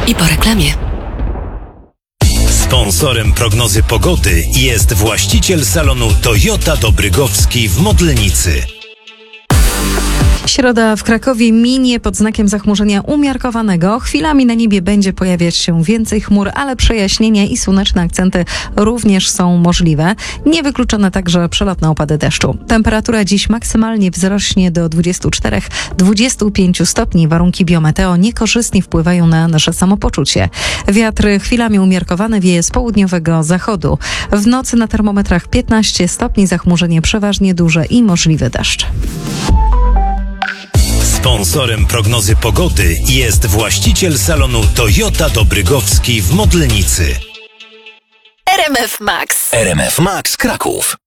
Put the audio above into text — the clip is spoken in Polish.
I po reklamie. Sponsorem prognozy pogody jest właściciel salonu Toyota Dobrygowski w Modlenicy. Środa w Krakowie minie pod znakiem zachmurzenia umiarkowanego. Chwilami na niebie będzie pojawiać się więcej chmur, ale przejaśnienia i słoneczne akcenty również są możliwe. Niewykluczone także przelotne opady deszczu. Temperatura dziś maksymalnie wzrośnie do 24-25 stopni. Warunki biometeo niekorzystnie wpływają na nasze samopoczucie. Wiatr chwilami umiarkowany wieje z południowego zachodu. W nocy na termometrach 15 stopni, zachmurzenie przeważnie duże i możliwy deszcz. Sponsorem prognozy pogody jest właściciel salonu Toyota Dobrygowski w Modlenicy. RMF Max. RMF Max Kraków.